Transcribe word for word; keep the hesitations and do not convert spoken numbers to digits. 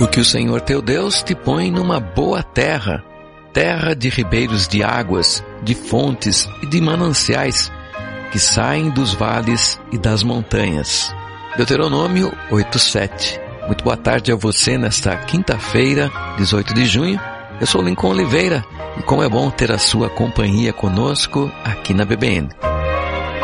Porque o Senhor teu Deus te põe numa boa terra, terra de ribeiros de águas, de fontes e de mananciais, que saem dos vales e das montanhas. Deuteronômio oito, sete. Muito boa tarde a você nesta quinta-feira, dezoito de junho. Eu sou Lincoln Oliveira e como é bom ter a sua companhia conosco aqui na B B N.